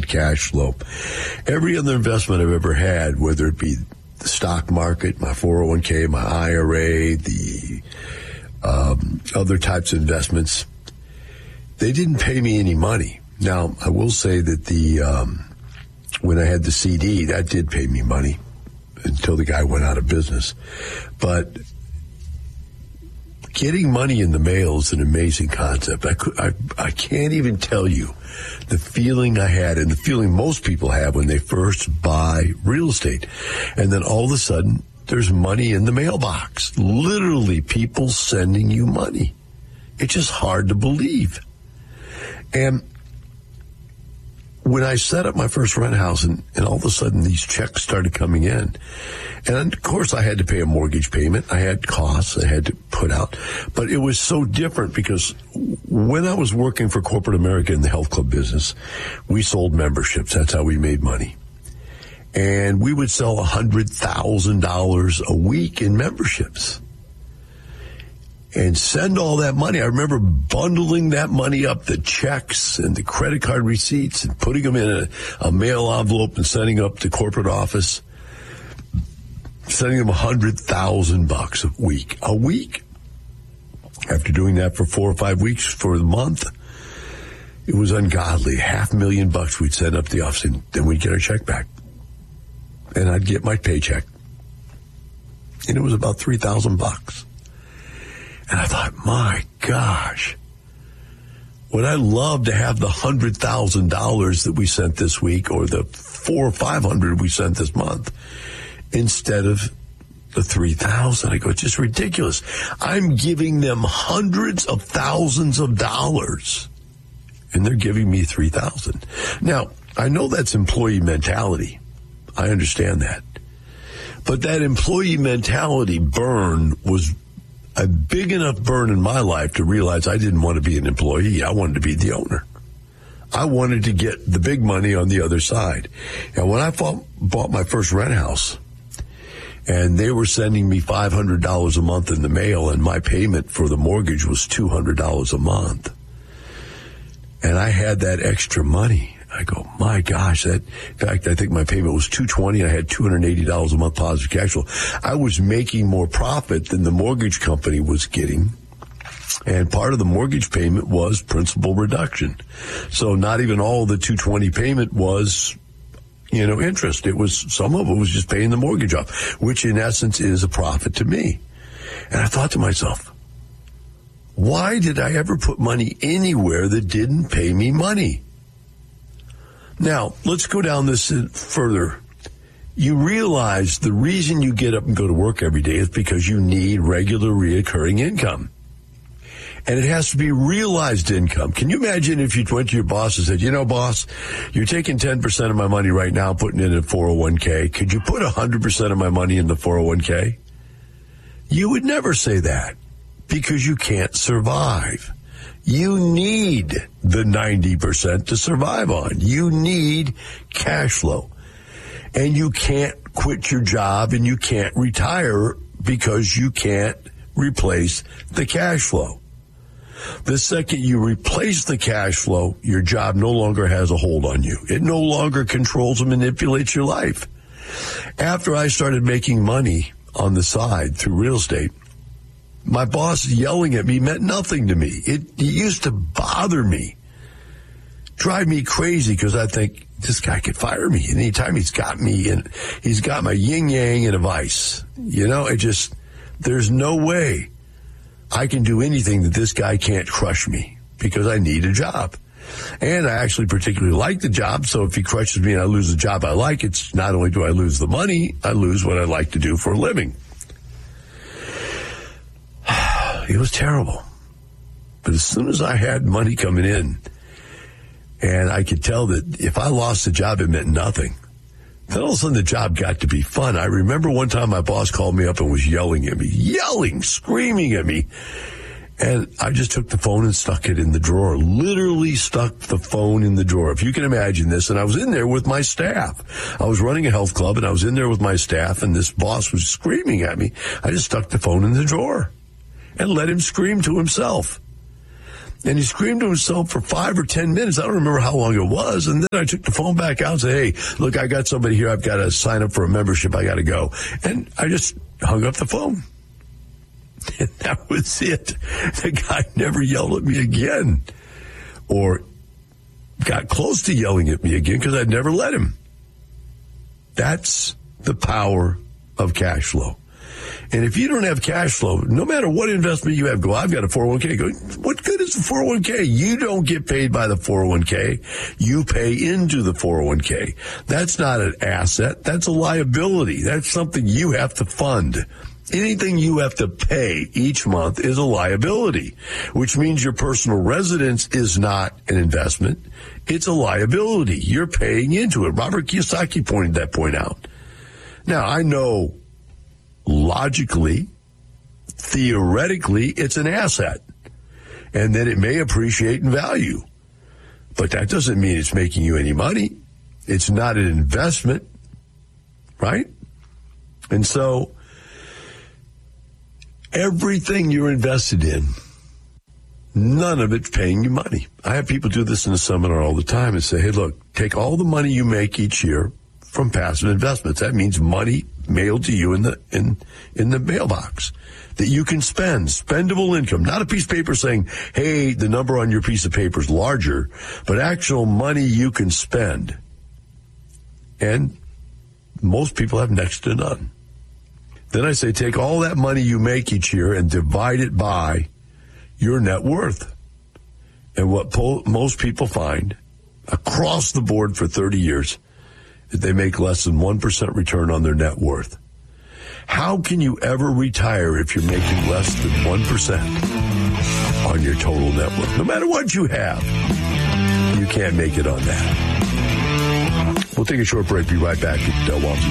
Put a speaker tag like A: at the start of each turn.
A: cash flow. Every other investment I've ever had, whether it be the stock market, my 401k, my IRA, the other types of investments, they didn't pay me any money. Now, I will say that when I had the CD, that did pay me money until the guy went out of business. But getting money in the mail is an amazing concept. I can't even tell you the feeling I had and the feeling most people have when they first buy real estate. And then all of a sudden, there's money in the mailbox. Literally, people sending you money. It's just hard to believe. And when I set up my first rent house and all of a sudden these checks started coming in, and of course I had to pay a mortgage payment. I had costs I had to put out, but it was so different because when I was working for corporate America in the health club business, we sold memberships. That's how we made money. And we would sell $100,000 a week in memberships and send all that money. I remember bundling that money up, the checks and the credit card receipts, and putting them in a mail envelope and sending up to corporate office, sending them $100,000 a week. After doing that for 4 or 5 weeks for the month, it was ungodly. $500,000 we'd send up to the office, and then we'd get our check back. And I'd get my paycheck. And it was about $3,000. And I thought, my gosh, would I love to have the $100,000 that we sent this week or the $400 or $500 we sent this month instead of the $3,000. I go, it's just ridiculous. I'm giving them hundreds of thousands of dollars, and they're giving me $3,000. Now, I know that's employee mentality. I understand that. But that employee mentality burn was a big enough burn in my life to realize I didn't want to be an employee. I wanted to be the owner. I wanted to get the big money on the other side. And when I bought my first rent house, and they were sending me $500 a month in the mail, and my payment for the mortgage was $200 a month, and I had that extra money, I go, my gosh, in fact, I think my payment was $220. I had $280 a month positive cash flow. I was making more profit than the mortgage company was getting. And part of the mortgage payment was principal reduction. So not even all the $220 payment was, interest. Some of it was just paying the mortgage off, which in essence is a profit to me. And I thought to myself, why did I ever put money anywhere that didn't pay me money? Now, let's go down this further. You realize the reason you get up and go to work every day is because you need regular reoccurring income. And it has to be realized income. Can you imagine if you went to your boss and said, boss, you're taking 10% of my money right now, putting it in a 401k. Could you put 100% of my money in the 401k? You would never say that because you can't survive. You need the 90% to survive on. You need cash flow. And you can't quit your job and you can't retire because you can't replace the cash flow. The second you replace the cash flow, your job no longer has a hold on you. It no longer controls and manipulates your life. After I started making money on the side through real estate, my boss yelling at me meant nothing to me. It used to bother me, drive me crazy, because I think this guy could fire me anytime he's got me, and he's got my yin-yang in a vice. There's no way I can do anything that this guy can't crush me because I need a job. And I actually particularly like the job, so if he crushes me and I lose the job I like, it's not only do I lose the money, I lose what I like to do for a living. It was terrible. But as soon as I had money coming in, and I could tell that if I lost the job, it meant nothing, then all of a sudden the job got to be fun. I remember one time my boss called me up and was yelling at me, screaming at me. And I just took the phone and stuck it in the drawer, literally stuck the phone in the drawer. If you can imagine this, and I was in there with my staff. I was running a health club, and I was in there with my staff, and this boss was screaming at me. I just stuck the phone in the drawer and let him scream to himself. And he screamed to himself for 5 or 10 minutes. I don't remember how long it was. And then I took the phone back out and said, hey, look, I got somebody here. I've got to sign up for a membership. I got to go. And I just hung up the phone. And that was it. The guy never yelled at me again or got close to yelling at me again because I'd never let him. That's the power of cash flow. And if you don't have cash flow, no matter what investment you have, I've got a 401k. Go, what good is the 401k? You don't get paid by the 401k. You pay into the 401k. That's not an asset. That's a liability. That's something you have to fund. Anything you have to pay each month is a liability, which means your personal residence is not an investment. It's a liability. You're paying into it. Robert Kiyosaki pointed that point out. Now, I know logically, theoretically, it's an asset, and then it may appreciate in value. But that doesn't mean it's making you any money. It's not an investment, right? And so everything you're invested in, none of it's paying you money. I have people do this in the seminar all the time and say, hey, look, take all the money you make each year from passive investments. That means money mailed to you in the mailbox that you can spend, spendable income, not a piece of paper saying, hey, the number on your piece of paper is larger, but actual money you can spend. And most people have next to none. Then I say, take all that money you make each year and divide it by your net worth. And what most people find across the board for 30 years is they make less than 1% return on their net worth. How can you ever retire if you're making less than 1% on your total net worth? No matter what you have, you can't make it on that. We'll take a short break. Be right back at Walmsley.